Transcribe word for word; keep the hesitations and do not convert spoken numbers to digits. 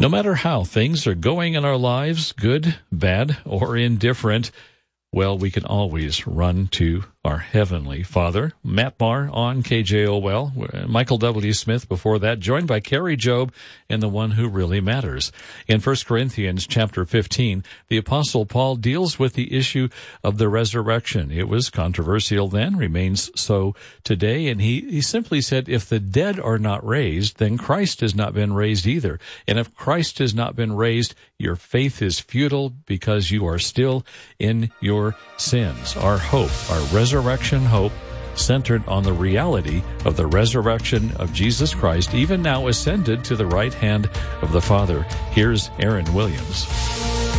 No matter how things are going in our lives, good, bad, or indifferent, well, we can always run to our Heavenly Father. Matt Maher on K J O L, Michael W. Smith before that, joined by Carrie Job and the one who really matters. In First Corinthians chapter fifteen, the Apostle Paul deals with the issue of the resurrection. It was controversial then, remains so today, and he, he simply said, if the dead are not raised, then Christ has not been raised either. And if Christ has not been raised, your faith is futile because you are still in your sins. Our hope, our resurrection, Resurrection hope centered on the reality of the resurrection of Jesus Christ, even now ascended to the right hand of the Father. Here's Aaron Williams.